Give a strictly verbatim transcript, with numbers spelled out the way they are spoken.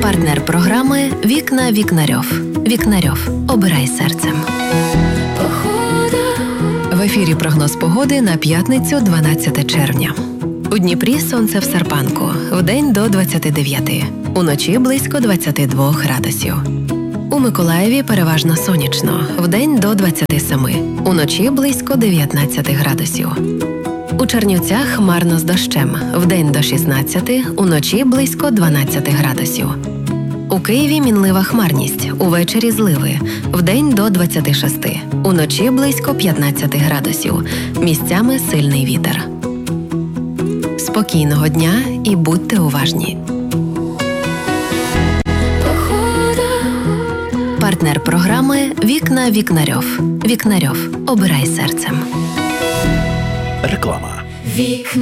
Партнер програми «Вікна Вікнарьов». Вікнарьов. Обирай серцем. В ефірі прогноз погоди на п'ятницю, дванадцяте червня. У Дніпрі сонце в серпанку, вдень до двадцяти дев'яти, уночі близько двадцяти двох градусів. У Миколаєві переважно сонячно, вдень до двадцяти семи, уночі близько дев'ятнадцяти градусів. У Чернівцях хмарно з дощем, вдень до шістнадцяти, уночі близько дванадцяти градусів. У Києві мінлива хмарність, увечері зливи, вдень до двадцяти шести, уночі близько п'ятнадцяти градусів, місцями сильний вітер. Спокійного дня і будьте уважні. Партнер програми «Вікна Вікнарьов». Вікнарьов. Обирай серцем. Реклама. Вікна